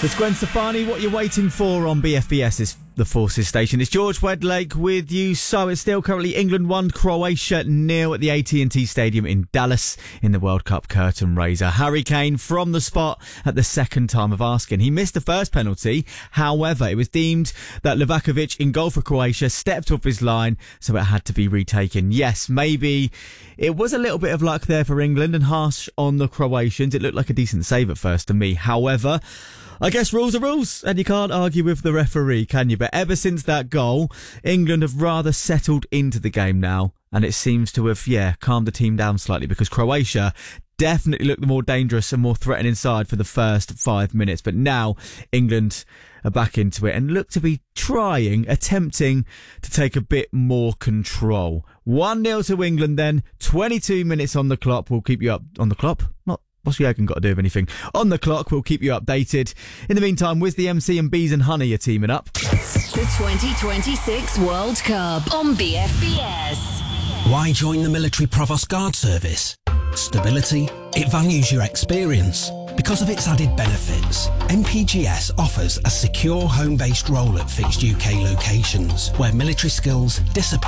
It's Gwen Stefani. What you're waiting for on BFBS is the Forces Station. It's George Wedlake with you. So it's still currently England 1, Croatia 0 at the AT&T Stadium in Dallas in the World Cup curtain raiser. Harry Kane from the spot at the second time of asking. He missed the first penalty. However, it was deemed that Livakovic in goal for Croatia stepped off his line, so it had to be retaken. Yes, maybe it was a little bit of luck there for England and harsh on the Croatians. It looked like a decent save at first to me. However, I guess rules are rules, and you can't argue with the referee, can you? But ever since that goal, England have rather settled into the game now, and it seems to have, calmed the team down slightly, because Croatia definitely looked the more dangerous and more threatening side for the first 5 minutes. But now England are back into it and look to be attempting to take a bit more control. 1-0 to England then, 22 minutes on the clock. We'll keep you up on the clock. What's Jurgen got to do with anything? On the clock, we'll keep you updated. In the meantime, Wiz the MC and Bees and Honey are teaming up. The 2026 World Cup on BFBS. Why join the Military Provost Guard Service? Stability. It values your experience. Because of its added benefits, MPGS offers a secure home-based role at fixed UK locations where military skills, discipline